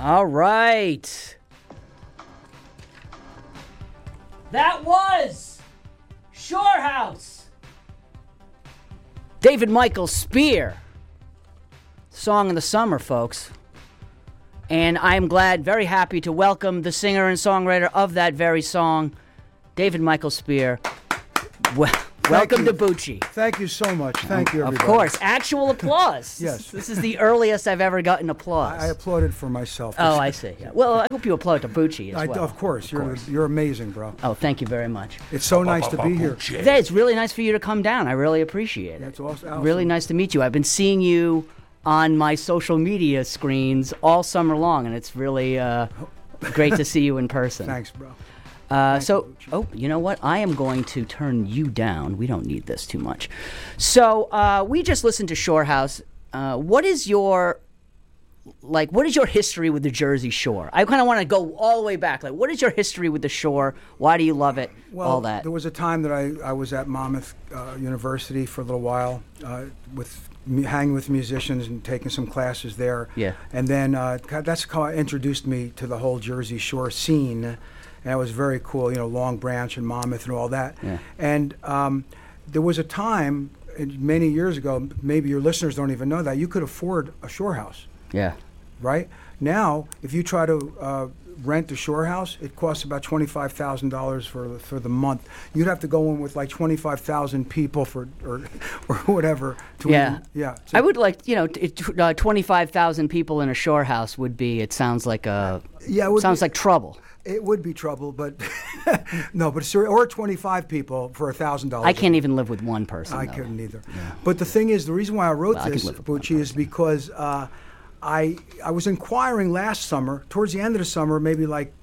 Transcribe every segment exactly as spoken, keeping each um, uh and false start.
All right. That was Shore House. David Michael Spear. Song of the summer, folks. And I'm glad, very happy to welcome the singer and songwriter of that very song, David Michael Spear. Well, welcome you. to Bucci. Thank you so much. Thank you, everybody. Of course. Actual applause. Yes. This is the earliest I've ever gotten applause. I, I applauded for myself. Oh, I see. Yeah. Well, I hope you applaud to Bucci as I, well. Of course. Of you're course. you're amazing, bro. Oh, thank you very much. It's so nice to be here. Yeah, it's really nice for you to come down. I really appreciate it. That's awesome. Really nice to meet you. I've been seeing you on my social media screens all summer long, and it's really uh, great to see you in person. Thanks, bro. Uh, so, oh, you know what? I am going to turn you down. We don't need this too much. So, uh, we just listened to Shore House. Uh, what is your, like, what is your history with the Jersey Shore? I kind of want to go all the way back. Like, what is your history with the Shore? Why do you love it? Well, all that. There was a time that I, I was at Monmouth uh, University for a little while uh, with m- hanging with musicians and taking some classes there. Yeah. And then uh, that's how it introduced me to the whole Jersey Shore scene. And it was very cool, you know, Long Branch and Monmouth and all that. Yeah. And um, there was a time many years ago, maybe your listeners don't even know that, you could afford a shore house. Yeah. Right? Now, if you try to uh, rent a shore house, it costs about twenty-five thousand dollars for for the month. You'd have to go in with like twenty-five thousand people for or or whatever. To Yeah. even, yeah. I would like, you know, t- t- uh, twenty-five thousand people in a shore house would be, it sounds like a, Yeah, it would sounds be- like trouble. It would be trouble, but no, but ser- or twenty-five people for a thousand dollars. I can't even live with one person. I though. couldn't either. But the thing is, the reason why I wrote Well, I could this, live with one Bucci, is because uh, I I was inquiring last summer, towards the end of the summer, maybe like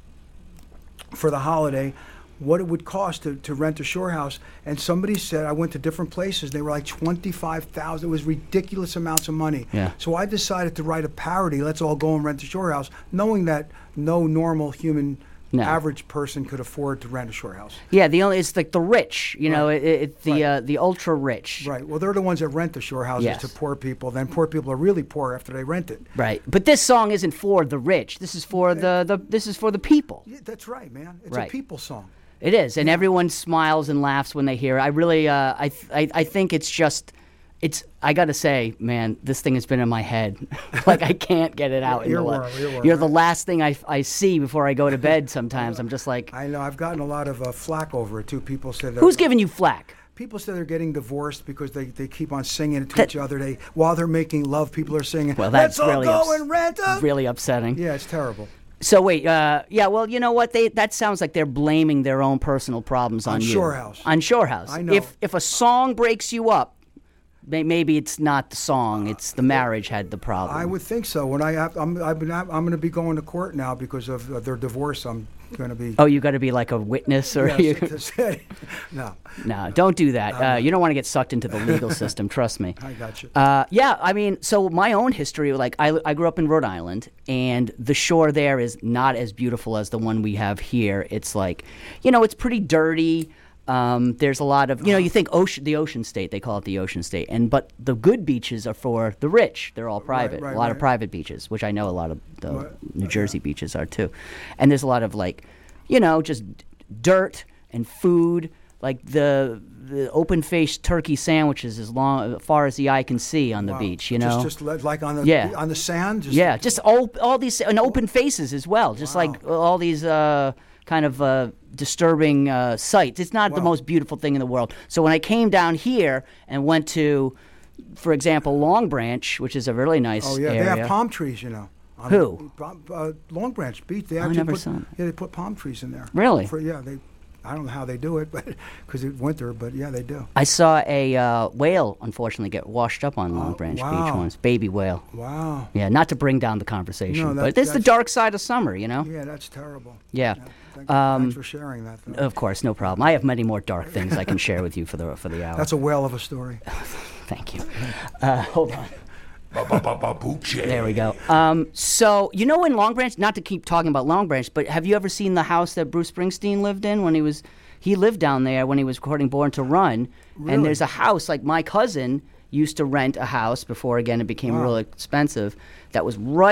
for the holiday, what it would cost to, to rent a shore house. And somebody said, I went to different places, they were like twenty-five thousand dollars. It was ridiculous amounts of money. Yeah. So I decided to write a parody, let's all go and rent a shore house, knowing that no normal human No. average person could afford to rent a shore house. Yeah, the only it's like the rich, you know, Right. it, it, the Right. uh, the ultra rich. Right. Well, they're the ones that rent the shore houses Yes. to poor people. Then poor people are really poor after they rent it. Right. But this song isn't for the rich. This is for the, the this is for the people. Yeah, that's right, man. It's Right. a people song. It is, and everyone smiles and laughs when they hear it. I really, uh, I, th- I, I think it's just, it's. I gotta say, man, this thing has been in my head. Like I can't get it out. in the la- Earworm, earworm, You're the right? last thing I, I see before I go to bed. Sometimes I'm just like, I know. I've gotten a lot of uh, flack over it too. People said that. who's giving you flack? People say they're getting divorced because they, they keep on singing it to That- each other. They while they're making love, people are singing. Well, that's Let's all really go ups- and rent a. Really upsetting. Yeah, it's terrible. So wait, uh, yeah, well, you know what? They that sounds like they're blaming their own personal problems on, On you. Shore House. On Shore House. I know. If if a song breaks you up, may, maybe it's not the song; it's the marriage had the problem. I would think so. When I have, I'm I've been I'm going to be going to court now because of uh, their divorce. I'm going to be. Oh, you got to be like a witness, or Yes, you, to say- no, no, don't do that. Uh, you don't want to get sucked into the legal system. Trust me. I got you. Uh, yeah, I mean, so my own history, like I, I grew up in Rhode Island, and the shore there is not as beautiful as the one we have here. It's like, you know, it's pretty dirty. Um, there's a lot of, you know, you think ocean, the ocean state, they call it the ocean state, and but the good beaches are for the rich. They're all private. right, a lot of right. private beaches, which I know a lot of the Right. New Jersey beaches are too. And there's a lot of like, you know, just dirt and food, like the the open-faced turkey sandwiches as long as far as the eye can see on the Wow. beach. You know, just, just li- like on the Yeah. on the sand. Just, yeah, just all all these and open faces as well. Just Wow. like all these uh, kind of uh, disturbing uh, sights. It's not the Wow. most beautiful thing in the world. So when I came down here and went to, for example, Long Branch, which is a really nice Oh yeah, area. they have palm trees, you know. On Who? the- Uh, Long Branch Beach. They I actually never put, saw 'em. Yeah, they put palm trees in there. Really? For, yeah, they. I don't know how they do it, but because it's winter. But yeah, they do. I saw a uh, whale, unfortunately, get washed up on Long Oh, Branch Beach wow. once. Baby whale. Wow. Yeah, not to bring down the conversation, No, that- but it's the that's- dark side of summer, you know? Yeah, that's terrible. Yeah. Thank, Um, thanks for sharing that. Though. Of course, no problem. I have many more dark things I can share with you for the for the hour. That's a whale of a story. Thank you. Uh, hold on. Ba-ba-ba-ba-boochie. There we go. Um, so, you know in Long Branch, not to keep talking about Long Branch, but have you ever seen the house that Bruce Springsteen lived in when he was, he lived down there when he was recording Born to Run. Really? And there's a house, like my cousin used to rent a house before, again, it became Wow. real expensive, that was right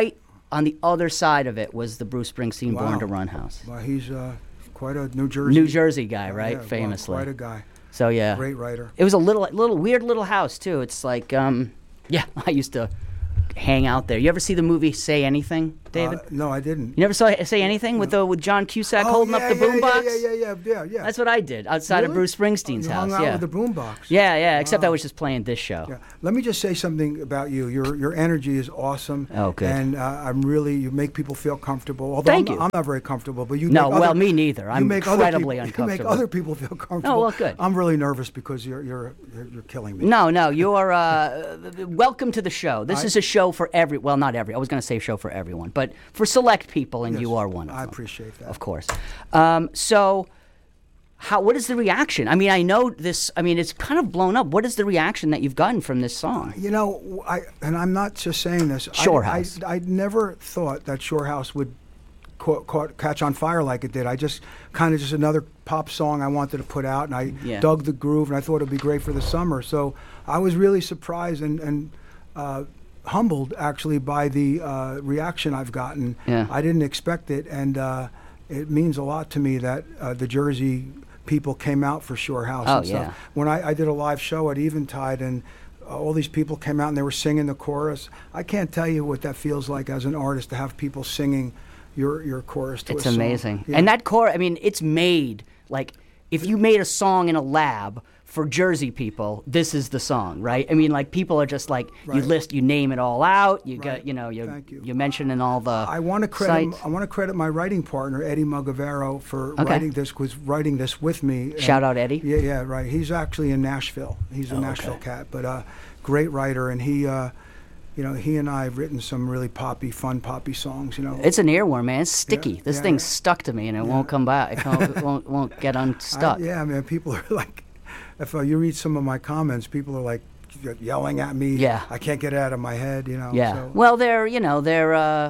on the other side of it was the Bruce Springsteen Wow. Born to Run house. Well, he's uh, quite a New Jersey. New Jersey guy, right? Yeah, well, Famously. quite a guy. So yeah, Great writer. it was a little, little weird little house too. It's like, um, yeah, I used to hang out there. You ever see the movie Say Anything, David? Uh, no, I didn't. You never saw Say Anything with the with John Cusack Oh, holding yeah, up the yeah, boombox? Yeah, yeah, yeah, yeah, yeah. That's what I did outside of Really? Bruce Springsteen's you house. hung out yeah. with the boombox. yeah, yeah. Except I Wow. was just playing this show. Yeah. Let me just say something about you. Your your energy is awesome. Oh, good. And uh, I'm really you make people feel comfortable. Although Thank I'm, you. I'm not very comfortable, but you. No, make well, other, me neither. you I'm make other incredibly people, uncomfortable. You make other people feel comfortable. Oh, well, good. I'm really nervous because you're you're you're, you're killing me. No, no, you're uh, welcome to the show. This I- is a show for every. Well, not every. I was going to say show for everyone, but for select people, and Yes, you are one of I them. appreciate that. Of course. Um, so, how? What is the reaction? I mean, I know this. I mean, it's kind of blown up. What is the reaction that you've gotten from this song? You know, I and I'm not just saying this. Shore I, House. I, I never thought that Shore House would ca- ca- catch on fire like it did. I just kind of just another pop song I wanted to put out, and I Yeah. dug the groove, and I thought it'd be great for the summer. So I was really surprised and and uh, humbled actually by the uh, reaction I've gotten. Yeah. I didn't expect it, and uh, it means a lot to me that uh, the Jersey people came out for Shore House. Oh, and stuff. yeah. When I, I did a live show at Eventide, and uh, all these people came out and they were singing the chorus. I can't tell you what that feels like as an artist to have people singing your your chorus to It's a song. amazing. Yeah. And that core, I mean, it's made like if you made a song in a lab for Jersey people, this is the song, right? I mean, like people are just like you Right. list, you name it all out. You Right. got, you know, you Thank you. you mention in all the. I want to credit sites. I want to credit my writing partner Eddie Mugavero for Okay. writing this was writing this with me. And- Shout out Eddie. Yeah, yeah, right. He's actually in Nashville. He's a Oh, Nashville okay. cat, but uh, great writer, and he, uh, you know, he and I have written some really poppy, fun poppy songs. You know, It's an earworm, man. It's sticky. Yeah, this yeah, thing's yeah. stuck to me, and it won't come back. It, can't, it won't won't get I- unstuck. yeah, man. People are like, if uh, you read some of my comments, people are like yelling at me. Yeah. I can't get it out of my head. You know. Yeah. So. Well, they're you know they're uh,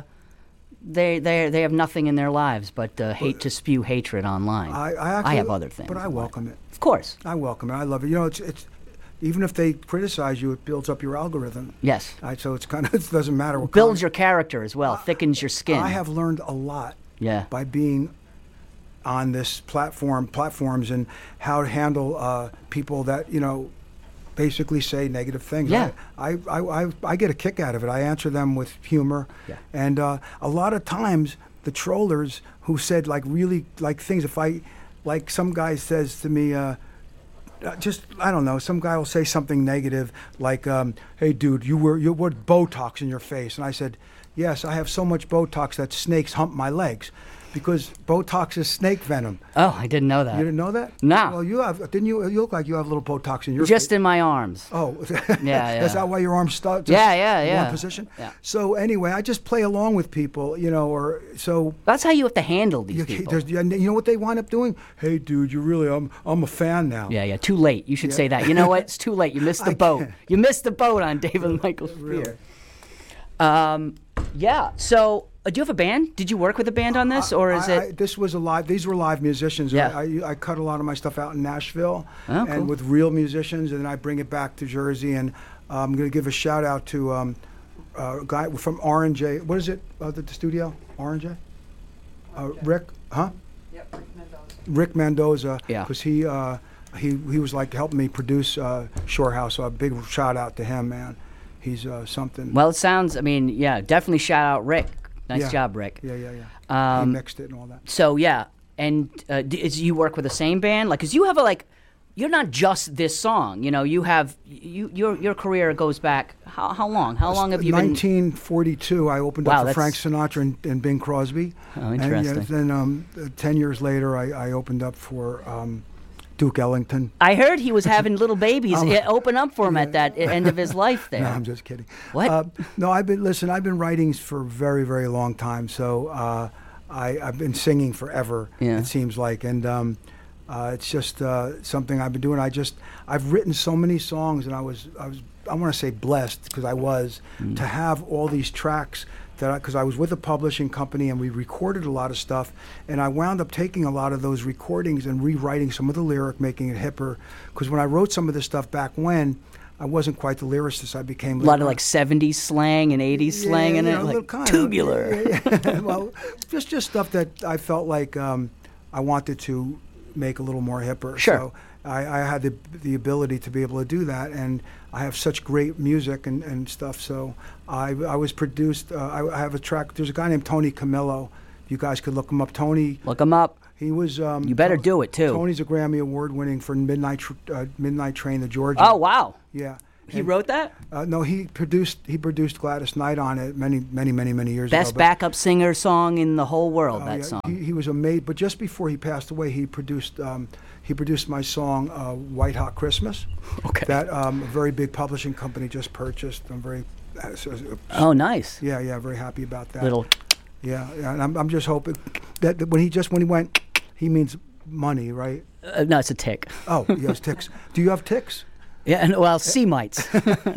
they they they have nothing in their lives but uh, hate to spew hatred online. I, I, actually, have other things. but I in life. welcome it. Of course. I welcome it. I love it. You know, it's it's even if they criticize you, it builds up your algorithm. Yes. Right, so it's kind of it doesn't matter what Builds comment- your character as well. thickens your skin. I have learned a lot Yeah. by being on this platform platforms and how to handle uh, people that you know basically say negative things. Yeah. I, I, I, I get a kick out of it. I answer them with humor. Yeah. And uh, a lot of times the trollers who said like really like things, if I, like some guy says to me, uh, uh, just, I don't know, some guy will say something negative like, um, hey dude, you were, you were Botox in your face. And I said, yes, I have so much Botox that snakes hump my legs. Because Botox is snake venom. Oh, I didn't know that. You didn't know that? No. Well, you have. Didn't you? You look like you have a little Botox in your Just face. in my arms. Oh, Yeah, yeah. Is that why your arm's stuck? just Yeah, yeah, in yeah. One position. Yeah. So anyway, I just play along with people, you know, or so. That's how you have to handle these You, people. there's- you know what they wind up doing? Hey, dude, you really, I'm, I'm a fan now. Yeah, yeah. Too late. You should say that. You know what? It's too late. You missed the I boat. can't. You missed the boat on David Michael Really. Spear. Um, yeah. So, uh, do you have a band? Did you work with a band on this, or is I, it? I, this was a live. These were live musicians. Yeah. I, I, I cut a lot of my stuff out in Nashville, Oh, and cool. with real musicians, and then I bring it back to Jersey. And uh, I'm going to give a shout out to um, a guy from R and J. What is it? Uh, the, the studio, R and J. Uh, Rick, huh? Yep, Rick Mendoza. Rick Mendoza. Yeah. Because he uh, he he was like helping me produce uh, Shore House. So a big shout out to him, man. He's uh, something. Well, it sounds. I mean, yeah. Definitely shout out Rick. Nice Yeah. job, Rick. Yeah, yeah, yeah. Um, he mixed it and all that. So yeah, and uh, d- is you work with the same band? Like, cause you have a like, you're not just this song. You know, you have you your your career goes back. How how long? How long have you been? nineteen forty-two, I opened Wow, up for Frank that's- Sinatra and, and Bing Crosby. Oh, And, interesting. yeah, then um, uh, ten years later, I, I opened up for um, Duke Ellington. I heard he was having little babies Um, uh, open up for him at that e- end of his life there. No, I'm just kidding. What? Uh, no, I've been listen. I've been writing for a very, very long time. So uh, I, I've been singing forever. Yeah. It seems like, and um, uh, it's just uh, something I've been doing. I just I've written so many songs, and I was I was I want to say blessed because I was Mm. to have all these tracks. That because I, I was with a publishing company and we recorded a lot of stuff, and I wound up taking a lot of those recordings and rewriting some of the lyric, making it hipper. Because when I wrote some of this stuff back when, I wasn't quite the lyricist I became. A lot of like seventies slang and eighties Yeah, slang in you it, know, a like little kind of- tubular. yeah, yeah. Well, just just stuff that I felt like um, I wanted to make a little more hipper. Sure. So I, I had the the ability to be able to do that, and I have such great music and, and stuff. So I I was produced. Uh, I, I have a track. There's a guy named Tony Camillo. You guys could look him up. Tony. Look them up. He was. Um, You better To- do it, too. Tony's a Grammy Award winning for Midnight Tr- uh, Midnight Train to Georgia. Oh, wow. Yeah. He And, wrote that? Uh, no, he produced. He produced Gladys Knight on it many, many, many, many years Best ago. but- backup singer song in the whole world, Oh, that yeah, song. He, he was amazing. But just before he passed away, he produced. Um, he produced my song uh, "White Hot Christmas." Okay. That um, a very big publishing company just purchased. I'm very. Uh, so- Oh, nice. yeah, yeah, very happy about that. Little. Yeah, yeah, and I'm, I'm just hoping that, that when he just when he went, he means money, right? Uh, no, it's a tick. Oh, he has ticks. Do you have ticks? Yeah, and well, sea mites.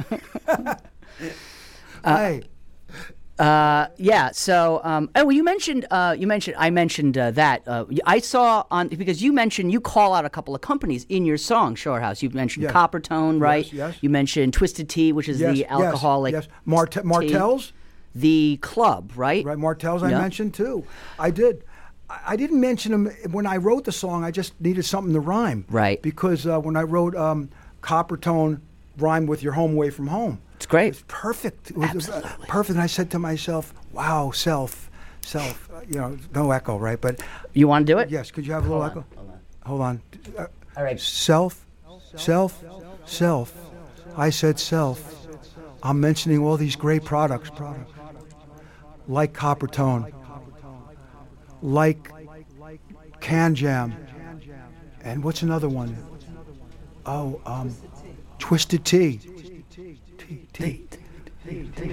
hey, Uh, yeah. So, um, oh, well, you mentioned, uh, you mentioned, I mentioned uh, that. Uh, I saw on because you mentioned you call out a couple of companies in your song Shore House. You mentioned Yes. Coppertone, right? Yes, yes. You mentioned Twisted Tea, which is yes, the alcoholic. Yes, yes. Mart- Martell's. The club, right? Right, Martell's I Yeah. mentioned too. I did. I I didn't mention them when I wrote the song. I just needed something to rhyme. Right. Because uh, when I wrote um, Coppertone, rhyme with your home away from home. It's great. It's perfect. It was Absolutely. perfect. And I said to myself, "Wow, self, self." Uh, you know, no echo, right? But You want to do it? yes, could you have a little Hold on, echo? hold on. Hold on. Uh, All right. Self, self, self. I said self. I'm mentioning all these great products, products like Coppertone, like Can Jam, and what's another one? Oh, um, Twisted Tea. Tea, tea.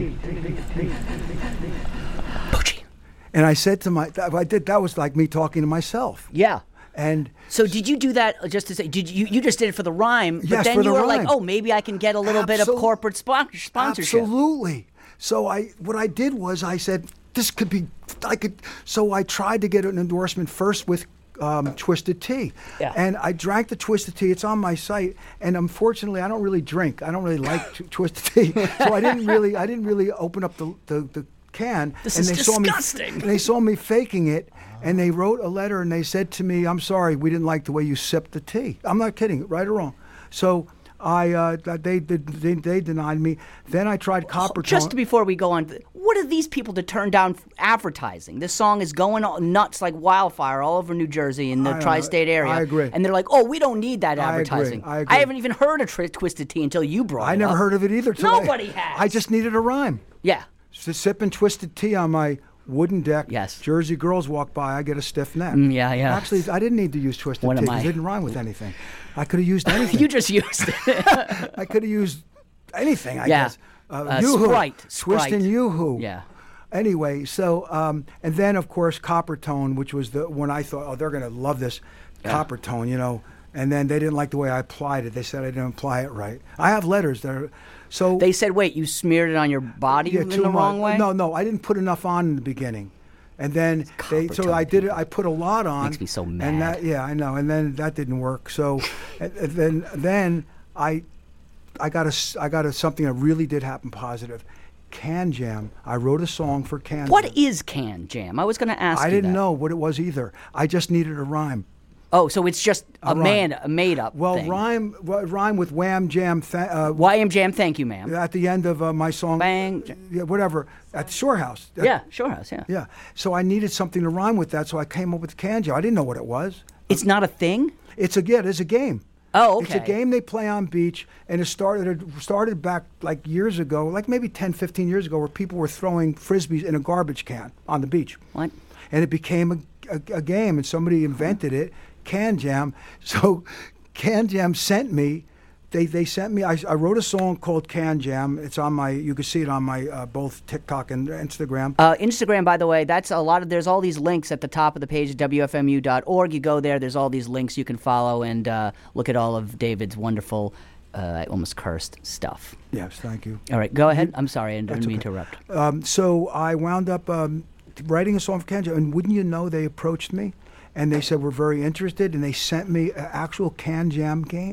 Poochie. And I said to my, I did. That was like me talking to myself. Yeah. And So did you do that uh, just to say? Did you you just did it for the rhyme? But Yes, then for you the were like, rhyme. oh, maybe I can get a little bit of Absol- corporate spon- sponsorship. Absolutely. So I, what I did was I said, this could be, I could. So I tried to get an endorsement first with um, Twisted Tea, Yeah. and I drank the Twisted Tea. It's on my site, and unfortunately, I don't really drink. I don't really like t- Twisted Tea, so I didn't really, I didn't really open up the the, the can. This and is they saw me, disgusting. and they saw me faking it. And they wrote a letter and they said to me, "I'm sorry, we didn't like the way you sipped the tea." I'm not kidding, right or wrong. So I, uh, they, they, they, they denied me. Then I tried Coppertone. Just before we go on, what are these people to turn down advertising? This song is going all nuts like wildfire all over New Jersey in the I, uh, tri-state area. I agree. And they're like, "Oh, we don't need that I agree, advertising." I agree. haven't even heard of Tri- Twisted Tea until you brought I it never up. heard of it either. till I- Nobody has. I just needed a rhyme. Yeah. So sipping Twisted Tea on my wooden deck. Yes. Jersey girls walk by, I get a stiff neck. Mm, yeah, yeah. Actually, I didn't need to use Twisted One of Tea 'cause my- it didn't rhyme with anything. I could have used anything. You just used it. I could have used anything, I Yeah. guess. Uh, Yoo-hoo. Sprite, Twist Sprite. and Yoo-hoo. Yeah. Anyway, so, um, and then, of course, Coppertone, which was the when I thought, oh, they're going to love this Coppertone, you know. And then they didn't like the way I applied it. They said I didn't apply it right. I have letters that are, so. They said, "Wait, you smeared it on your body yeah, in too the wrong much. way." No, no, I didn't put enough on in the beginning. And then they, so Coppertone I did it. I put a lot on. Makes me so And mad. that, yeah, I know. And then that didn't work. So, and, and then then I, I got a, s- I got a something that really did happen positive. Can Jam. I wrote a song for Can Jam. What is Can Jam? I was going to ask I you didn't that. know what it was either. I just needed a rhyme. Oh, so it's just a, A rhyme. man, a made-up Well, thing. rhyme, well, rhyme with Wham Jam. Th- uh, Y M Jam, thank you, ma'am. at the end of uh, my song. Bang. Yeah, whatever. At the Shore House. At- Yeah, Shore House, yeah. Yeah. So I needed something to rhyme with that, so I came up with Can Jam. I didn't know what it was. It's not a thing? It's a yeah, it's a game. Oh, It's okay. a game they play on beach, and it started it started back like years ago, like maybe ten, fifteen years ago, where people were throwing frisbees in a garbage can on the beach. What? And it became a, a, a game, and somebody invented it, Can Jam. So Can Jam sent me. They, they sent me. I, I wrote a song called Can Jam. It's on my. You can see it on my uh, both TikTok and Instagram. Uh, Instagram, by the way, that's a lot of. There's all these links at the top of the page at W F M U dot org. You go there. There's all these links you can follow and uh, look at all of David's wonderful, uh, I almost cursed stuff. Yes, thank you. All right, go ahead. I'm sorry, I didn't That's mean okay. to interrupt. Um, so I wound up um, writing a song for Can Jam, and wouldn't you know, they approached me, and they said we're very interested, and they sent me an actual Can Jam game.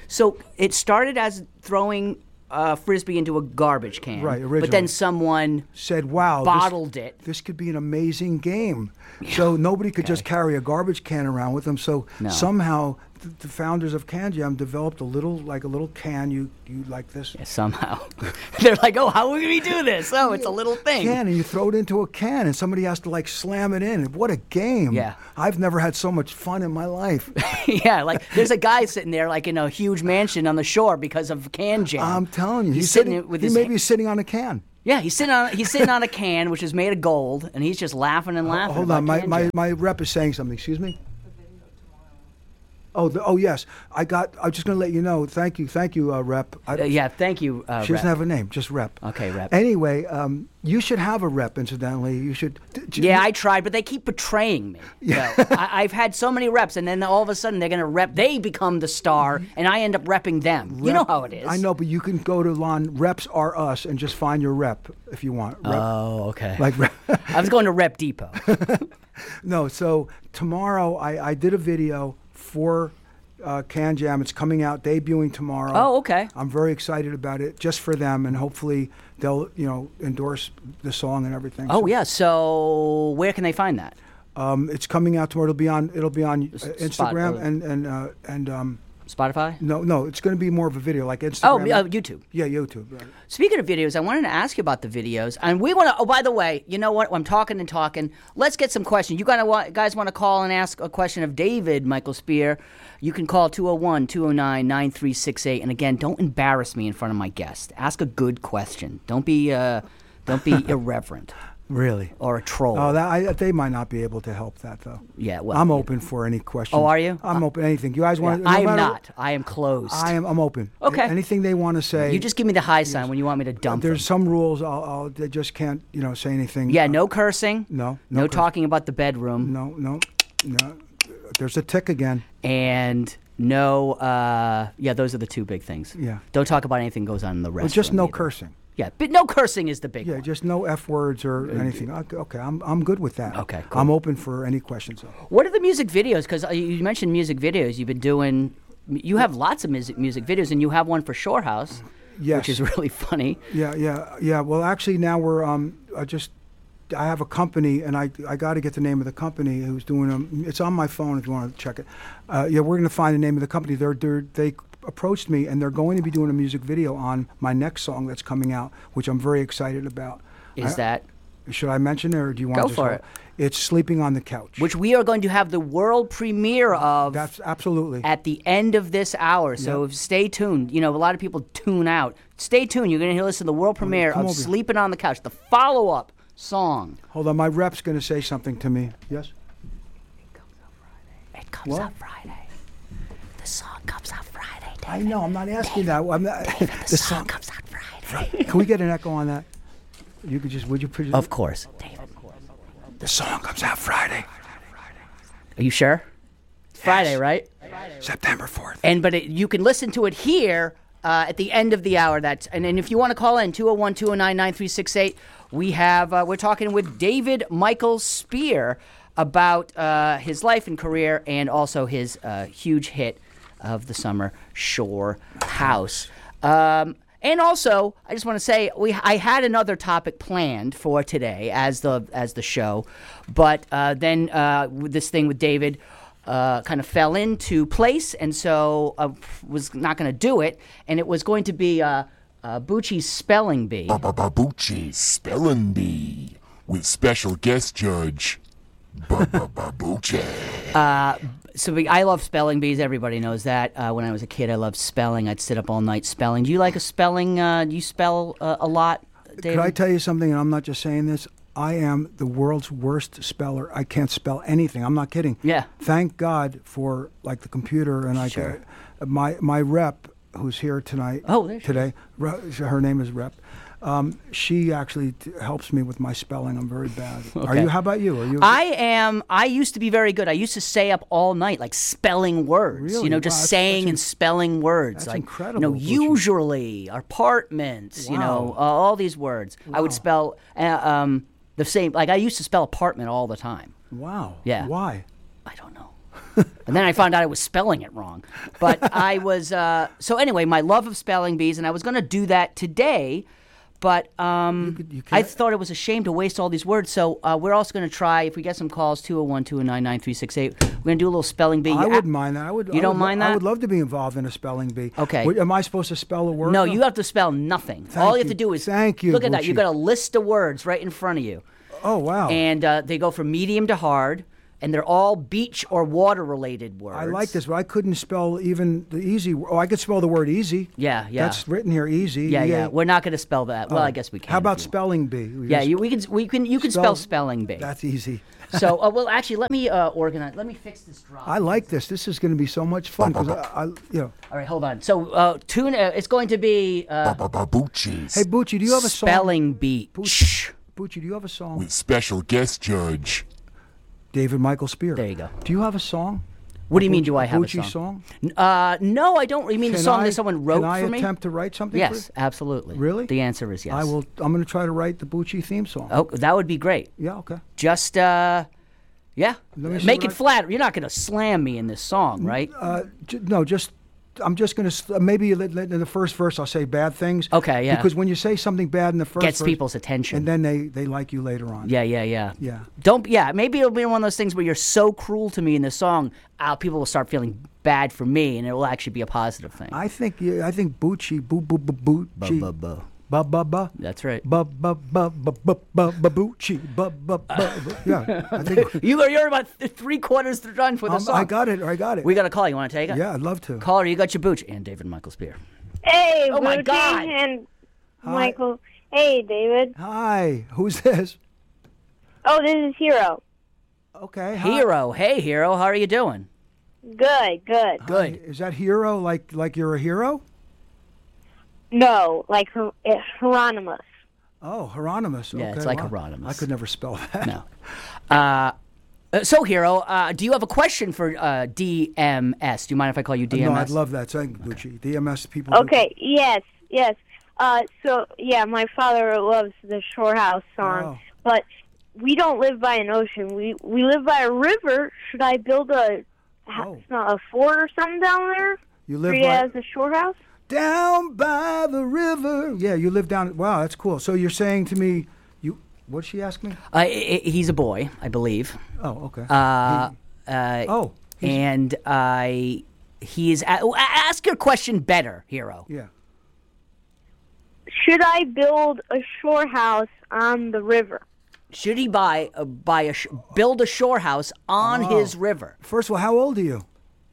So it started as throwing uh, frisbee into a garbage can, Right, But then originally. someone Said, wow, bottled this, it. this could be an amazing game. So nobody could just carry a garbage can around with them. So No. somehow the, the founders of Can Jam developed a little, like a little can you, you like this. Somehow they're like, "Oh, how will we do this? Oh, it's a little thing." Can and you throw it into a can and somebody has to like slam it in. What a game. Yeah. I've never had so much fun in my life. Yeah, like there's a guy sitting there like in a huge mansion on the shore because of Can Jam. I'm telling you. he's, sitting, with he his. maybe he's sitting on a can. Yeah, he's sitting on he's sitting on a can which is made of gold, and he's just laughing and laughing. Hold about on, my, Can my, Jam. my rep is saying something. Excuse me? Oh, the, oh yes. I got, I'm just going to let you know. Thank you. Thank you, uh, rep. I, Uh, yeah, thank you. Uh, She doesn't Rep. have a name, just rep. Okay, Rep. Anyway, um, you should have a rep, incidentally. You should. d- d- Yeah, I tried, but they keep betraying me. Yeah. So I, I've had so many reps, and then all of a sudden they're going to rep. They become the star, and I end up repping them. you know rep- how it is. I know, but you can go to Lon Reps Are Us and just find your rep if you want. Rep, Oh, okay. like rep. I was going to Rep Depot. No, so tomorrow I, I did a video for uh, Can Jam. It's coming out, debuting tomorrow. Oh, okay. I'm very excited about it, just for them, and hopefully they'll, you know, endorse the song and everything. Oh So, yeah. So where can they find that? Um, it's coming out tomorrow. It'll be on. It'll be on uh, Spot- Instagram uh, and and uh, and um. Spotify? No, no, it's going to be more of a video, like Oh, Instagram. uh, YouTube. Yeah, YouTube. Right. Speaking of videos, I wanted to ask you about the videos, and we want to. Oh, by the way, you know what? I'm talking and talking. Let's get some questions. You gotta, wa- guys want to call and ask a question of David Michael Spear? You can call two oh one, two oh nine, nine three six eight. And again, don't embarrass me in front of my guest. Ask a good question. Don't be, uh, don't be irreverent Really? or a troll. Oh, that I, they might not be able to help that though. Yeah, well, I'm you open for any questions. Oh, are you? I'm open anything. You guys want? Yeah, I am not. I am closed. I am. I'm open. Okay. Anything they want to say. You just give me the high sign when you want me to dump There's them. some rules. I'll, I'll. They just can't. You know, say anything. Yeah, uh, no cursing. No. No, No cursing. talking about the bedroom. No. No. No. There's a tick again. And no, uh, yeah, those are the two big things. Yeah. Don't talk about anything goes on in the restroom. Well, just no either. cursing. Yeah, but no cursing is the big Yeah, one. just no f words or anything. Okay, okay, I'm I'm good with that. Okay, cool. I'm open for any questions. Though. What are the music videos? Because you mentioned music videos. You've been doing. You have lots of music music videos, and you have one for Shore House, Yes. which is really funny. Yeah, yeah, yeah. Well, actually, now we're um, I just I have a company, and I I got to get the name of the company who's doing them. It's on my phone if you want to check it. Uh, yeah, we're going to find the name of the company. They're, they're they approached me, and they're going to be doing a music video on my next song that's coming out, which I'm very excited about. Is I- that Should I mention it, or do you want Go to for just- it. It's Sleeping on the Couch. which we are going to have the world premiere of That's absolutely. at the end of this hour. So Yep. stay tuned. You know, a lot of people tune out. Stay tuned. You're going to listen to the world premiere come of over. Sleeping on the Couch, the follow-up song. Hold on, my rep's going to say something to me. Yes? It comes What? out Friday. The song comes out Friday. David. I know, I'm not asking that. I'm not, David, the, the song song. comes out Friday. Can we get an echo on that? You could just, would you put it? Of course. David, The song comes out Friday, are you sure? It's Friday, right? September fourth. And but it, you can listen to it here uh, at the end of the hour. That's and then if you want to call in two oh one, two oh nine, nine three six eight, we have uh, we're talking with David Michael Spear about uh, his life and career and also his uh, huge hit of the summer, Shore House. Um, and also, I just want to say we I had another topic planned for today as the as the show, but uh, then uh, with this thing with David uh, kind of fell into place, and so I was not going to do it, and it was going to be uh, uh, Bucci's Spelling Bee. Babucci Spelling Bee with special guest judge Babucci. So we, I love spelling bees. Everybody knows that. Uh, when I was a kid, I loved spelling. I'd sit up all night spelling. Do you like a spelling? Uh, do you spell uh, a lot, David? Could I tell you something, and I'm not just saying this? I am the world's worst speller. I can't spell anything. I'm not kidding. Yeah. Thank God for like the computer and I. Sure. Uh, my my rep, who's here tonight. Oh, there she today. Re- her name is Rep. Um, she actually t- helps me with my spelling. I'm very bad. Are Okay. you? How about you? Are you? I am. I used to be very good. I used to stay up all night, like spelling words. Really? You know, Wow, just that's- saying that's and spelling words. that's like, incredible, You know, Bucci. usually apartments. You know, Wow. uh, all these words. I would spell uh, um, the same. Like I used to spell apartment all the time. Wow. Yeah. Why? I don't know. And then I found out I was spelling it wrong. But I was, uh, so anyway, my love of spelling bees, and I was going to do that today, but um, You could- you I can't- thought it was a shame to waste all these words. So uh, we're also going to try, if we get some calls, two oh one, two oh nine, nine three six eight, we're going to do a little spelling bee. I You- wouldn't mind that. I would. You I don't would, mind I that? would love to be involved in a spelling bee. Okay. What- am I supposed to spell a word? No, though? you have to spell nothing. Thank all you have you. to do is Thank you, look at that. Bucci. You've got a list of words right in front of you. Oh wow. And uh, they go from medium to hard, and they're all beach or water related words. I like this, but I couldn't spell even the easy. Oh, I could spell the word easy. Yeah, yeah. That's written here, easy. Yeah, E A- yeah. We're not going to spell that. Well, I guess we can. How if about you want. spelling bee? We Yeah, just you, we can. We can. You can spell, spell- spelling bee. That's easy. So, uh, well, actually, let me uh, organize. Let me fix this drop. I like this. This is going to be so much fun because I, I, you know. All right, hold on. So, uh, tune. Uh, it's going to be uh, Ba-ba-ba-boochies. Hey, Bucci, do you have a song? spelling beach. Bucci, Bucci, do you have a song? With special guest judge. David Michael Spear. There you go. Do you have a song? What do you mean? Do I have Bucci a song? song? Uh, no, I don't. You mean the Can song I- that someone wrote can I for me? attempt to write something? Yes, For absolutely. Really? The answer is yes. I will. I'm going to try to write the Bucci theme song. Oh, that would be great. Yeah. Okay. Just, uh, yeah, Let me see make what it I- flat. You're not going to slam me in this song, right? Uh, j- no, just I'm just going to maybe in the first verse I'll say bad things. Okay, yeah. Because when you say something bad in the first Gets verse, people's attention. and then they they like you later on. Yeah, yeah, yeah. Yeah. Don't. Yeah, maybe it'll be one of those things where you're so cruel to me in this song, uh, people will start feeling bad for me, and it will actually be a positive thing. I think yeah, I think Bucci boo boo boo Bucci Bu- bu- bu. ba ba ba. That's right. Ba ba ba ba ba ba ba Bucci ba ba ba. ba. Yeah. I think You are, you're about th- three quarters done for the um, song. I got it. I got it. We got a call. You want to take it? Yeah, I'd love to. Caller, you got your booch. And David Michael Spear. Hey, Oh, my Bucci God. and Hi. Michael. Hey, David. Hi. Who's this? Oh, this is Hero. Okay. Hi. Hero. Hey, Hero. How are you doing? Good, good. Good. Is that hero like like you're a hero? No, like Her- uh, Hieronymus. Oh, Hieronymus. Yeah, okay, it's like wow. Hieronymus. I could never spell that. No. Uh, uh, so, Hero, uh, do you have a question for uh, D M S? Do you mind if I call you D M S? No, I'd love that. Thank you, Bucci. D M S people. Okay, yes, yes. Uh, so, yeah, my father loves the Shore House song, Wow. but we don't live by an ocean. We we live by a river. Should I build a, Oh. it's not a fort or something down there? You live Treat it by, as a shore house? down by the river. Yeah, you live down. Wow, that's cool. So you're saying to me, you? What'd she ask me? Uh, I- I- he's a boy, I believe. Oh, okay. Uh, He- uh, oh, he's- and I, he is. A- ask your question better, Hero. yeah. Should I build a shore house on the river? Should he buy uh, buy a sh- build a shore house on Oh. his river? First of all, how old are you?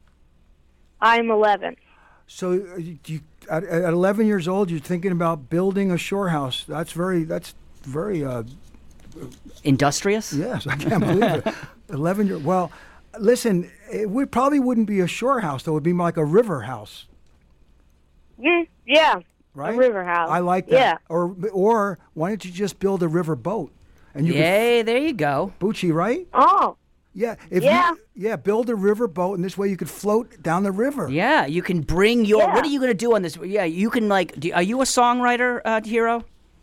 I'm eleven. So uh, you, you, at, at eleven years old, you're thinking about building a shore house. That's very. That's very. Uh, Industrious? yes, I can't believe it. eleven year. Well, listen, it would probably wouldn't be a shore house though. It would be like a river house. Mm, yeah, Right? a river house. I like that. Yeah. Or or why don't you just build a river boat? And you Yay, there you go. could Bucci, right? Oh, Yeah. If Yeah. You, yeah. Build a river boat, and this way you could float down the river. Yeah, you can bring your. Yeah. What are you going to do on this? Yeah, you can like. Do, are you a songwriter, uh, Hero?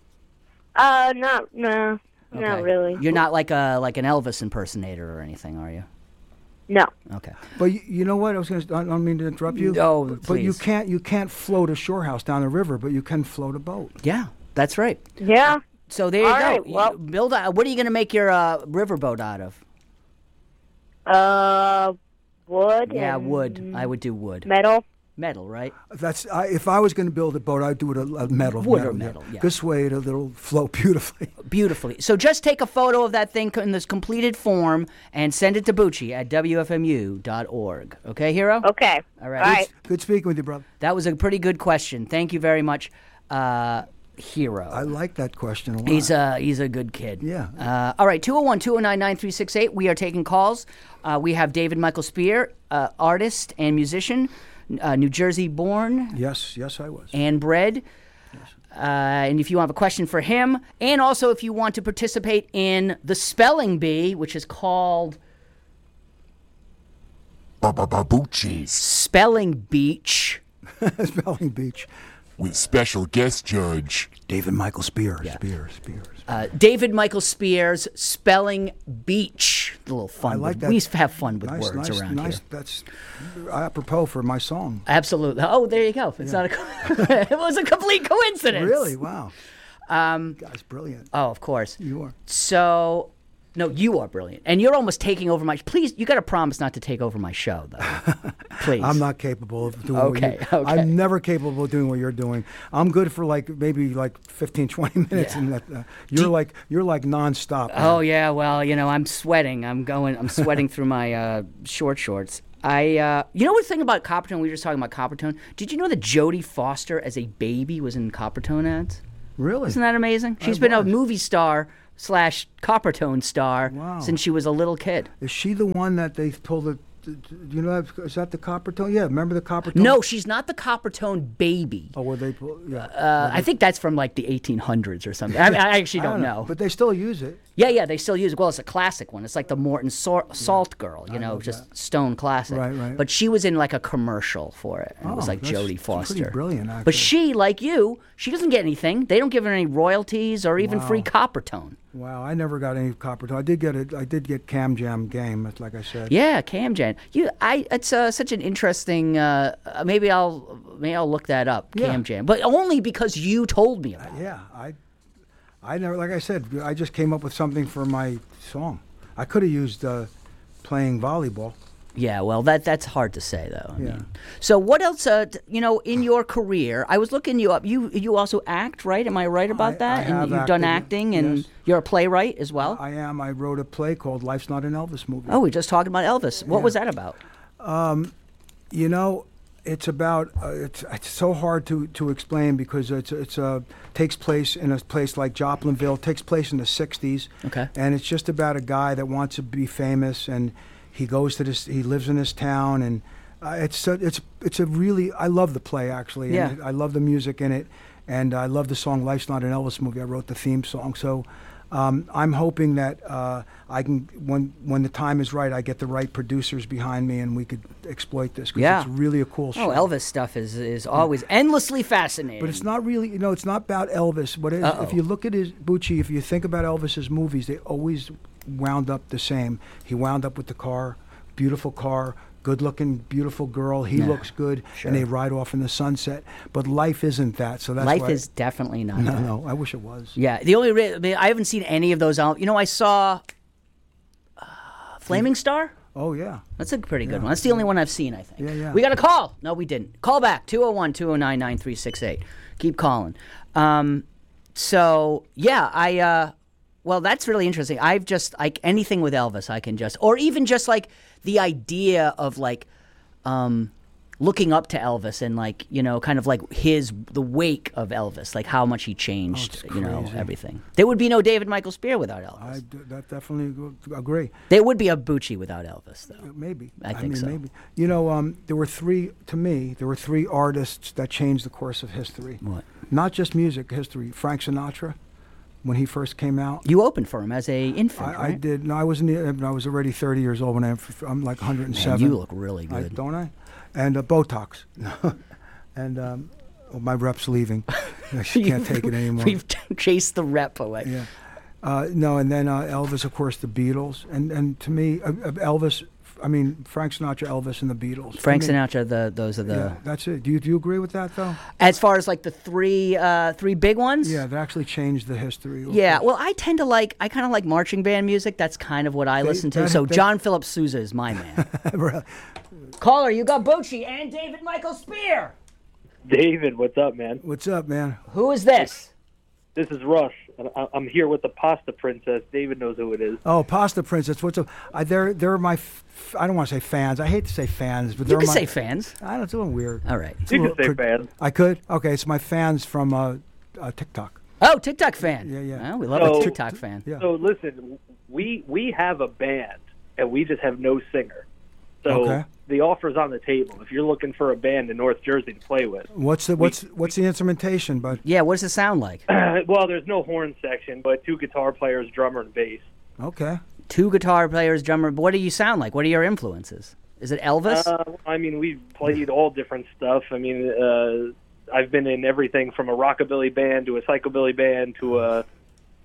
uh, not, no, Okay. not really. You're not like a like an Elvis impersonator or anything, are you? No. Okay. But you, you know what? I was going to. I don't mean to interrupt you. No, but, but you please. can't. You can't float a shore house down the river, but you can float a boat. Yeah, that's right. Yeah. So there you All go. right, You well- build. A, what are you going to make your uh, riverboat out of? Uh, wood. Yeah, and wood. I would do wood. Metal. Metal, right? That's I, if I was going to build a boat, I'd do it a, a metal. Wood metal, or metal, yeah. This way, it'll, it'll float beautifully. Beautifully. So just take a photo of that thing in this completed form and send it to Bucci at W F M U dot org. Okay, Hero? Okay. All right. All right. Good speaking with you, brother. That was a pretty good question. Thank you very much, uh, Hero. I like that question a lot. He's a he's a good kid. Yeah. Uh, all right, two oh one, two oh nine, nine three six eight. We are taking calls. Uh, we have David Michael Spear, uh, artist and musician, uh, New Jersey born yes, yes, I was. and bred. Uh, and if you have a question for him, and also if you want to participate in the spelling bee, which is called Ba-ba-ba-boochies. Spelling Beach. Spelling Beach. With special guest judge. David Michael Spear. Spear, Spear, Spear. Uh, David Michael Spears, spelling beach. A little fun. I like with, that. We used to have fun with nice, words nice, around nice. here. That's apropos for my song. Absolutely. Oh, there you go. It's not a. co- it was a complete coincidence. Really? Wow. Um, Guy's brilliant. oh, of course. You are. So, no, you are brilliant, and you're almost taking over my. Please, you got to promise not to take over my show, though. Please. I'm not capable of doing Okay, what you okay. I'm never capable of doing what you're doing. I'm good for like maybe like fifteen, twenty minutes, Yeah. and that, uh, you're like you're like nonstop. Oh yeah, well, you know, I'm sweating. I'm going. I'm sweating through my uh, short shorts. I, uh, you know, what thing about Coppertone? We were just talking about Coppertone. Did you know that Jodie Foster, as a baby, was in Coppertone ads? Really? Isn't that amazing? She's I been a was. movie star slash Coppertone star Wow. since she was a little kid. Is she the one that they told her? You know, is that the Coppertone? Yeah, remember the Coppertone? No, she's not the Coppertone baby. Oh, were they? Yeah. Uh, I think that's from like the eighteen hundreds or something. I, I actually I don't, know. but they still use it. Yeah, yeah, they still use it. Well, it's a classic one. It's like the Morton Sor- Salt Girl, you know, just stone classic. Right, right. But she was in like a commercial for it. And it was Oh, like that's- Jodie that's Foster. pretty brilliant, actually. But she, like you, she doesn't get anything. They don't give her any royalties or even free Wow. Coppertone. Wow, I never got any Coppertone. I did get it. I did get Cam Jam Game, that's like I said. Yeah, Camjan. You, I. It's uh, such an interesting. Uh, uh, maybe I'll maybe I'll look that up. Yeah. Camjan, but only because you told me about it. Yeah, I, I never. Like I said, I just came up with something for my song. I could have used uh, playing volleyball. Yeah, well, that that's hard to say though. I Yeah. mean. So what else? Uh, t- you know, in your career, I was looking you up. You you also act, right? Am I right about I- that? I and have you've done acted, acting, and yes. you're a playwright as well. I am. I wrote a play called "Life's Not an Elvis Movie." oh, we just talked about Elvis. What Yeah. was that about? You know, it's about. Uh, it's it's so hard to, to explain because it's it's uh, takes place in a place like Joplinville. Takes place in the sixties. Okay. And it's just about a guy that wants to be famous, and he goes to this. He lives in this town, and uh, it's a, it's it's a really. I love the play actually. And Yeah. it, I love the music in it, and I love the song "Life's Not an Elvis Movie." I wrote the theme song, so. Um, I'm hoping that uh, I can, when when the time is right, I get the right producers behind me, and we could exploit this because Yeah. it's really a cool show. Oh, Elvis stuff is is always endlessly fascinating. But it's not really, you know, it's not about Elvis. What it is, Uh-oh. if you look at his Bucci, if you think about Elvis's movies, they always wound up the same. He wound up with the car, beautiful car, good-looking, beautiful girl. He Yeah, looks good, sure. and they ride off in the sunset. But life isn't that. So that's Life why, is definitely not. no, that. no. I wish it was. Yeah, the only re- I, mean, I haven't seen any of those. Al- You know, I saw uh, Flaming Star. Oh yeah. That's a pretty good one. That's the only one I've seen, I think. Yeah, yeah. We got a call. No, we didn't. Call back, two oh one, two oh nine, nine three six eight. Keep calling. Um, so, yeah, I, uh, well, that's really interesting. I've just, like, anything with Elvis, I can just, or even just, like, the idea of, like, um, looking up to Elvis and, like, you know, kind of like his, the wake of Elvis, like how much he changed, Oh, it's you know, crazy. everything. There would be no David Michael Spear without Elvis. I d- that definitely go- agree. There would be a Bucci without Elvis, though. Maybe. I think mean, so. Maybe. You know, um, there were three, to me, there were three artists that changed the course of history. What? Not just music history. Frank Sinatra, when he first came out. You opened for him as a infant, I, right? I did. No, I wasn't. I was already thirty years old when I, I'm like one hundred Man, seven. you look really I, good. don't I? And uh, Botox. and um, oh, my rep's leaving. She can't take it anymore. We've chased the rep away. Yeah. Uh, no, and then uh, Elvis, of course, the Beatles, and and to me, uh, uh, Elvis. I mean, Frank Sinatra, Elvis, and the Beatles. Frank To me, Sinatra, the those are the. Yeah, that's it. Do you do you agree with that though? As far as like the three uh, three big ones. Yeah, that actually changed the history. of- Yeah, well, I tend to like, I kind of like marching band music. That's kind of what I They- listen to. that- So that- John Philip Sousa is my man. Really. Caller, you got Bucci and David Michael Spear. David, what's up, man? What's up, man? Who is this? This is Russ. and I- I'm here with the Pasta Princess. David knows who it is. Oh, Pasta Princess. What's up? I, they're they're my. F- I don't want to say fans. I hate to say fans, but You they're can my. say fans. I don't. It's a little weird. All right. It's a You can little say pro- fans. I could. Okay, it's my fans from uh, uh, TikTok. Oh, TikTok fan. Yeah, yeah. Well, we love So- a TikTok fan. Yeah. So listen, we we have a band, and we just have no singer. So Okay. the offer's on the table. If you're looking for a band in North Jersey to play with, What's the what's what's the instrumentation, bud? Yeah, what does it sound like? well, there's no horn section, but two guitar players, drummer, and bass. Okay. Two guitar players, drummer. What do you sound like? What are your influences? Is it Elvis? Uh, I mean, we've played all different stuff. I mean, uh, I've been in everything from a rockabilly band to a psychobilly band to a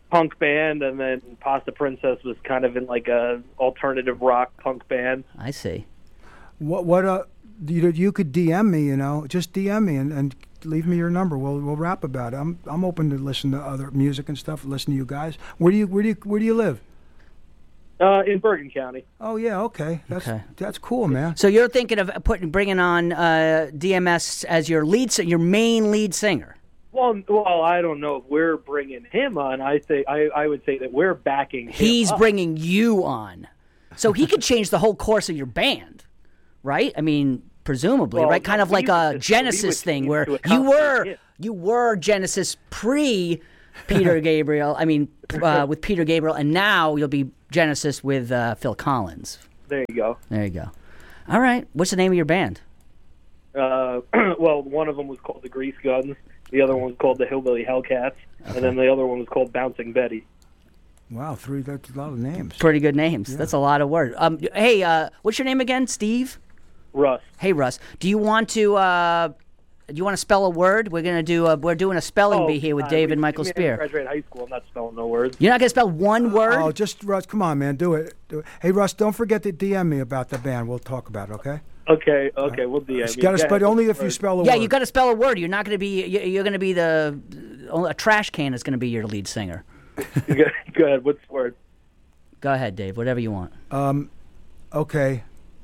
punk band, and then Pasta Princess was kind of in like a alternative rock punk band. I see. What what uh you you could D M me, you know, just D M me and, and leave me your number. We'll we'll rap about it. I'm I'm open to listen to other music and stuff. Listen to you guys. Where do you where do you where do you live? Uh, in Bergen County. Oh yeah, okay. That's Okay. that's cool, man. So you're thinking of putting bringing on uh, D M S as your lead, si- your main lead singer. Well, well, I don't know if we're bringing him on. I say I, I would say that we're backing him He's up. bringing you on, so he could change the whole course of your band, right? I mean, presumably, Well, right? Kind no, of like we a would- we Genesis would thing need where to you accommodate were him. you were Genesis pre Peter Gabriel. I mean, uh, with Peter Gabriel, and now you'll be Genesis with uh, Phil Collins. There you go. There you go. All right. What's the name of your band? Uh, well, one of them was called the Grease Guns. The other one was called the Hillbilly Hellcats, and then the other one was called Bouncing Betty. Wow, three that's a lot of names. Pretty good names. That's a lot of words. Um, hey, uh, what's your name again? Steve? Russ. Hey, Russ. Do you want to? Uh, do you want to spell a word? We're gonna do. A, we're doing a spelling bee here with God, David we- Michael we Spear. graduated high school. I'm not spelling no words. You're not gonna spell one word. Oh, just Russ, come on, man, do it. Do it. Hey, Russ, don't forget to D M me about the band. We'll talk about it, okay? Okay, okay, we'll D M You you. got to Go spell ahead. only if you spell a yeah, word. you got to spell a word. You're not gonna be. you- You're gonna be the. A trash can is gonna be your lead singer. You go- Go ahead. What's the word? Go ahead, Dave. Whatever you want. Okay.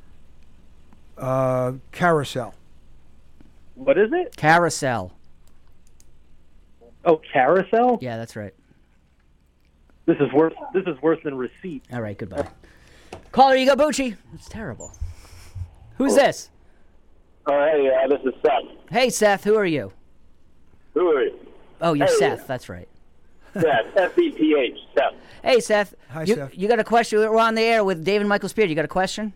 Uh, carousel. What is it? Carousel. Oh, carousel. Yeah, that's right. This is worse. This is worse than receipt. All right. Goodbye. Caller, you go, Bucci. It's terrible. Who's this? Oh, hey, uh, this is Seth. Hey, Seth. Who are you? Who are you? Oh, you're Hey. Seth. That's right. Seth, S E T H, Seth. Hey, Seth. Hi, you, Seth. You got a question? We're on the air with David Michael Spear. You got a question?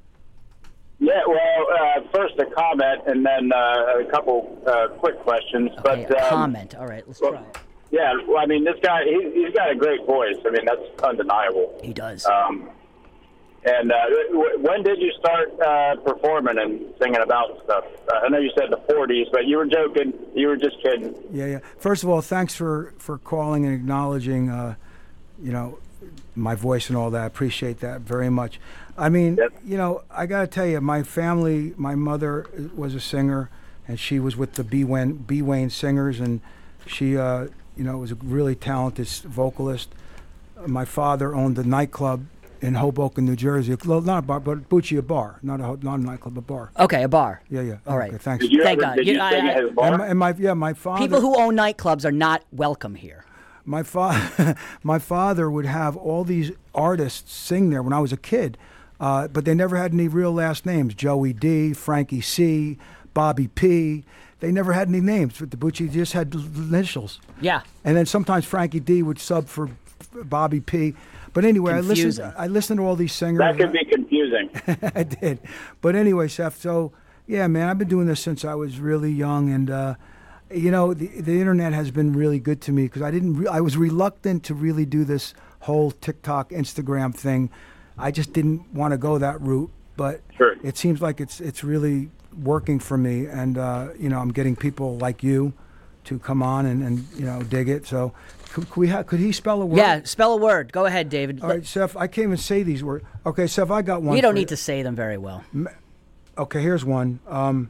Yeah, well, uh, first a comment and then uh, a couple uh, quick questions. Okay, but a um, comment. All right, let's try it. Yeah, well, I mean, this guy, he, he's got a great voice. I mean, that's undeniable. He does. Um, and uh, w- when did you start uh, performing and singing about stuff? Uh, I know you said the forties, but you were joking. You were just kidding. Yeah, yeah. First of all, thanks for, for calling and acknowledging, uh, you know, my voice and all that. I appreciate that very much. I mean, Yep. you know, I got to tell you, my family, my mother was a singer, and she was with the B. Wayne, B. Wayne Singers, and she, uh, you know, was a really talented s- vocalist. Uh, my father owned a nightclub in Hoboken, New Jersey. Well, not a bar, but Bucci, a bar. Not a, ho- not a nightclub, a bar. Okay, a bar. Yeah, yeah. All right. Okay, thanks. Did you Thank ever, God. Did You- you I- sing I- at his bar? And my, and my, yeah, my father. People who own nightclubs are not welcome here. My father, my father would have all these artists sing there when I was a kid, uh, but they never had any real last names. Joey D, Frankie C, Bobby P. They never had any names. But the Bucci just had initials. Yeah. And then sometimes Frankie D would sub for Bobby P. But anyway, I Confusing. listened. I listened to all these singers. That could be confusing. I did. But anyway, Seth, so, yeah, man, I've been doing this since I was really young. And, uh, you know, the, the internet has been really good to me because I didn't, re- I was reluctant to really do this whole TikTok, Instagram thing. I just didn't want to go that route. But Sure. it seems like it's it's really working for me. And, uh, you know, I'm getting people like you to come on and, and you know, dig it. So could, could, we ha- could he spell a word? Yeah, spell a word. Go ahead, David. All right, Seth, I can't even say these words. Okay, Seth, I got one. You don't for need to say them very well. Okay, here's one. Um,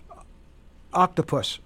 octopus.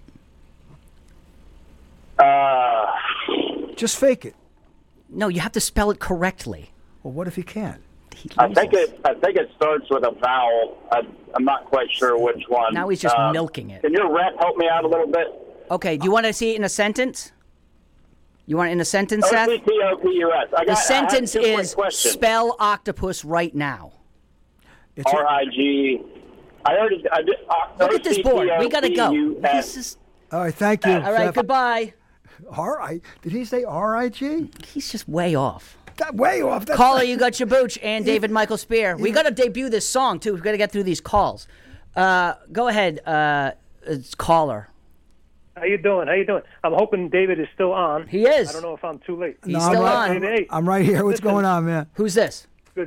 Uh, Just fake it. No, you have to spell it correctly. Well, what if he can't? He I think loses. it. I think it starts with a vowel. I, I'm not quite sure which one. Now he's just Uh, milking it. Can your rep help me out a little bit? Okay, do you want to see it in a sentence? You want it in a sentence, Seth? O C T O P U S. I got, The I have sentence two quick is questions. spell octopus right now. It's R I G. I already. I did, uh, Look at this board. We got to go. O C T O P U S. This is, all right, thank you. all right, Seth. goodbye. R I Did he say R I G? He's just way off. Got way off. That's Caller, you got your booch, and David Michael Spear. We got to debut this song, too. We've got to get through these calls. Uh, go ahead, uh, it's caller. How you doing? How you doing? I'm hoping David is still on. He is. I don't know if I'm too late. He's No, still I'm right, on. Hey, I'm right here. What's listen. going on, man? Who's this? Good.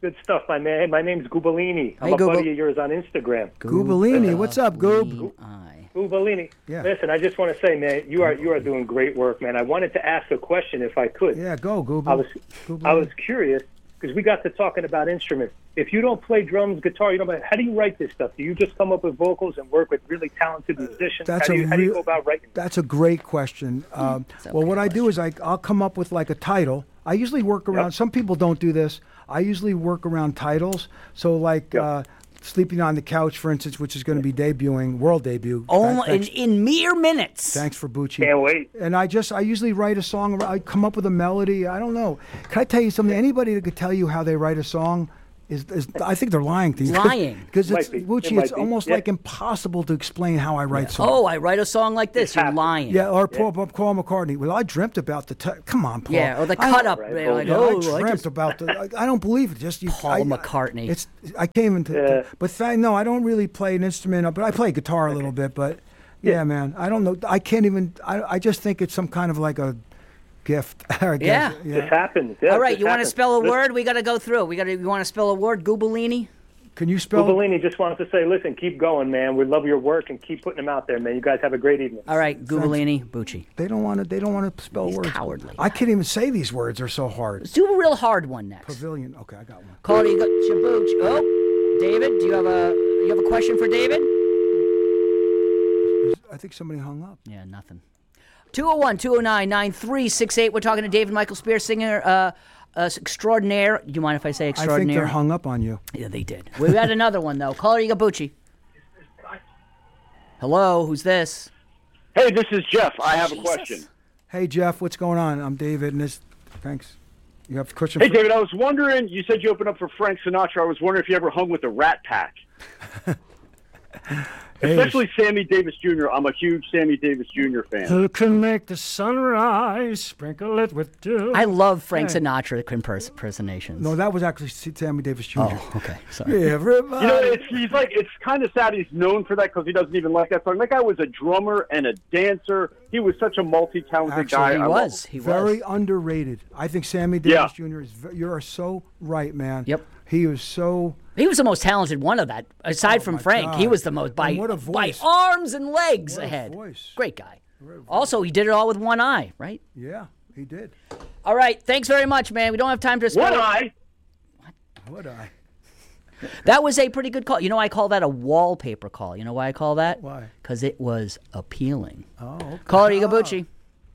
Good stuff, my man. Hey, my name's Gubalini. I'm Hey, a Google. buddy of yours on Instagram. Goobalini, what's up, Goob? Green eye. Gubalini. Yeah. Listen, I just want to say, man, you are you are doing great work, man. I wanted to ask a question if I could. Yeah, go, Goob. I was Goobalini. I was curious because we got to talking about instruments. If you don't play drums, guitar, you don't. play- How do you write this stuff? Do you just come up with vocals and work with really talented musicians? That's how do a you, how do you real- go about writing? That's a great question. Um, It's a well, what okay I do is I, I'll come up with like a title. I usually work around. Some people don't do this. I usually work around titles. So like Yep. uh, Sleeping on the Couch, for instance, which is going to be debuting, world debut. Oh, Thank- in, thanks, in mere minutes. thanks for Bucci. Can't wait. And I just I usually write a song. I come up with a melody. I don't know. Can I tell you something? Anybody that could tell you how they write a song is, is I think they're lying to you. Lying. Because Might it's be. It Bucci. might It's be. almost Yeah. like impossible to explain how I write songs. Oh, I write a song like this. It's You're happened. lying. Yeah, or Paul, Paul McCartney. Well, I dreamt about the. T- Come on, Paul. Yeah, or the I- cut up. Right, they're like, Yeah, oh, I I dreamt just- about the. I, I don't believe it. Just you, Paul I, McCartney. It's. I came into. Yeah. But th- no, I don't really play an instrument, but I play guitar a little bit. But yeah, man, I don't know. I can't even. I. I just think it's some kind of like a gift. I guess. Yeah. This happens. Yeah, All right, this you want to happens. spell a Listen, word? We got to go through. We got to. You want to spell a word? Gubalini. Can you spell? Gubalini just wants to say, listen, keep going, man. We love your work and keep putting them out there, man. You guys have a great evening. All right, Gubalini, Bucci. They don't want to. They don't want to spell He's words. cowardly. I can't even say these words. They're so hard. Let's do a real hard one next. Pavilion. Okay, I got one. Carter, you got Shabooch. Oh, David, do you have a you have a question for David? I think somebody hung up. Yeah, nothing. two oh one, two oh nine, nine three six eight. We're talking to David Michael Spear, singer uh, uh, extraordinaire. Do you mind if I say I think extraordinaire? they're hung up on you. Yeah, they did. We had another one, though. Caller, you got Bucci. Hello, who's this? Hey, this is Jeff. I have Jesus. a question. Hey Jeff, what's going on? I'm David, and this. Thanks. You have a question? Hey, for- David, I was wondering, you said you opened up for Frank Sinatra. I was wondering if you ever hung with the Rat Pack. Especially Sammy Davis Junior I'm a huge Sammy Davis Junior fan. Who can make the sunrise, sprinkle it with dew? I love Frank Hey. Sinatra impers- impersonations. No, that was actually Sammy Davis Junior Oh, okay. Sorry. Everybody. You know, it's, he's like, it's kind of sad he's known for that because he doesn't even like that song. That guy was a drummer and a dancer. He was such a multi-talented Actually, guy. He I love was. him. He very was. underrated. I think Sammy Davis Yeah. Junior is. ve- You are so right, man. Yep. He was so. He was the most talented one of that. Aside Oh, from my Frank, he God. was the most by, And what a by voice. arms and legs What a ahead. voice. Great guy. Also, he did it all with one eye, right? Yeah, he did. All right. Thanks very much, man. We don't have time to spell One it. eye. What I? That was a pretty good call. You know, I call that a wallpaper call. You know why I call that? Why? Because it was appealing. Oh. Okay. Caller, you got Bucci.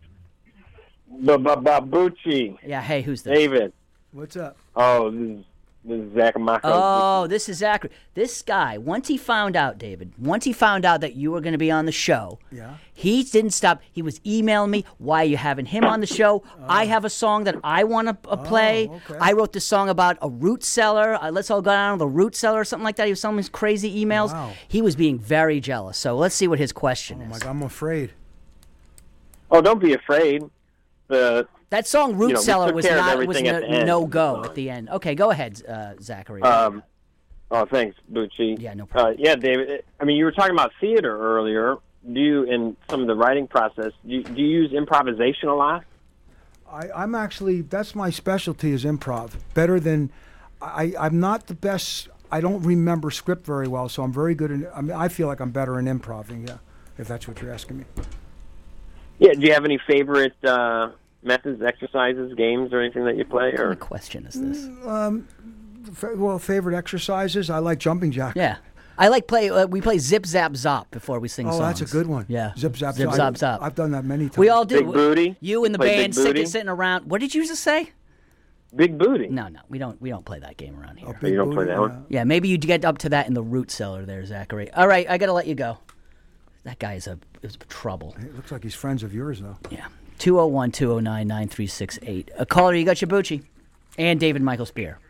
Babucci, Yeah. Hey, who's this? David. What's up? Oh, this is, this is Zach Mako. Oh, this is Zachary. This guy, once he found out, David, once he found out that you were going to be on the show, Yeah. he didn't stop. He was emailing me, why are you having him on the show? I have a song that I want to uh, play. Oh, okay. I wrote this song about a root cellar. Uh, let's all go down to the root cellar or something like that. He was sending me crazy emails. Wow. He was being very jealous. So let's see what his question Oh my is. God, I'm afraid. Oh, don't be afraid. The That song Root You know, we Cellar took was care of not was everything at the end. no go at the end. Okay, go ahead, uh, Zachary. um. Oh, thanks, Bucci. Yeah, no Uh, problem. yeah, David. I mean, you were talking about theater earlier. Do you, in some of the writing process, do you, do you use improvisation a lot? I, I'm actually that's my specialty is improv. Better than I. I'm not the best. I don't remember script very well, so I'm very good in. I mean, I feel like I'm better in improving. Yeah, if that's what you're asking me. Yeah. Do you have any favorite uh, methods, exercises, games, or anything that you play? what kind Or of question is this? Mm, Fa- Well, favorite exercises. I like jumping jack. Yeah. I like play. Uh, we play Zip Zap Zop before we sing Oh, songs. that's a good one. Yeah. Zip zap Zip zop. Zap Zop. I've done that many times. We all do. Big Booty? You and the Play Big band sitting, Booty? sitting around. What did you just say? Big Booty? No, no, we don't. We don't play that game around here. Oh, big you don't play booty, that one? Yeah, maybe you get up to that in the root cellar there, Zachary. All right, I gotta let you go. That guy is a is trouble. yeah. It looks like he's friends of yours, though. Yeah. two oh one, two oh nine, nine three six eight. A caller, you got Shabucci. And David Michael Spear.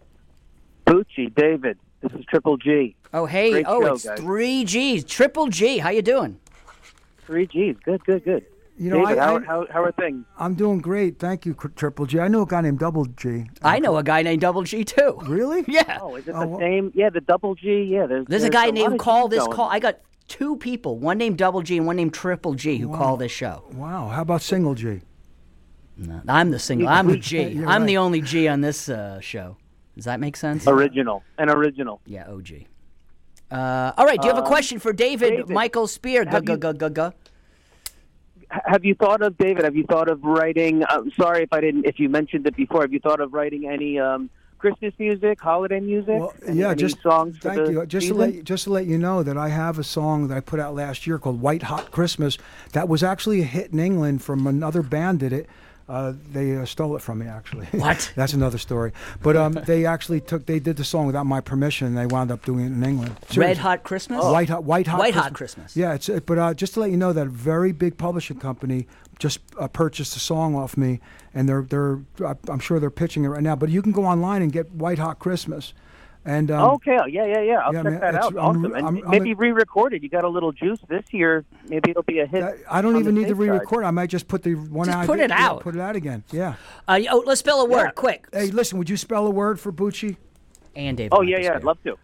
Bucci, David. This is Triple G. Oh, hey. Great oh, show, it's guys. three G's. Triple G. How you doing? Three G's. Good, good, good. You know, David, I, how, I, how, how are things? I'm doing great. Thank you, Cr- Triple G. I know a guy named Double G. I know a guy named Double G, too. Really? Yeah. Oh, is it Oh, the well- same? Yeah, the Double G. Yeah, there's, There's a guy lot named of Call G's This going. Call. I got two people, one named Double G and one named Triple G, who call this show. Wow. How about Single G? No, I'm the single. I'm the G. You're I'm right. the only G on this uh, show. Does that make sense? Original. An original. Yeah, O G. Uh, all right, do you have a Um, question for David, David, Michael Spear? have G- you- g- g- g- Have you thought of, David, have you thought of writing, I'm sorry if I didn't, if you mentioned it before, have you thought of writing any um, Christmas music, holiday music? Well, Any- yeah, any just songs for thank the you. Just to season? let just to let you know that I have a song that I put out last year called "White Hot Christmas." That was actually a hit in England. From another band did it. Uh, they uh, stole it from me, actually. What? That's another story. But um, they actually took they did the song without my permission. And they wound up doing it in England. Red Seriously. Hot Christmas? White hot, white hot, White Christmas. Hot Christmas. Yeah, it's uh, but uh, just to let you know that a very big publishing company just uh, purchased a song off me, and they're they're uh, I'm sure they're pitching it right now. But you can go online and get White Hot Christmas, and um, okay, yeah, yeah, yeah. I'll yeah, check man, that it's- out. I'm- Awesome. And I'm- I'm maybe a- re-record it. You got a little juice this year. Maybe it'll be a hit. I don't on even the need to safe side. re-record. I might just put the one Just out. put it yeah, out. Put it out again. Yeah. Uh, oh, let's spell a word, quick. Hey, listen. Would you spell a word for Bucci? And David. Oh, yeah, Michael yeah, Spear. I'd love to.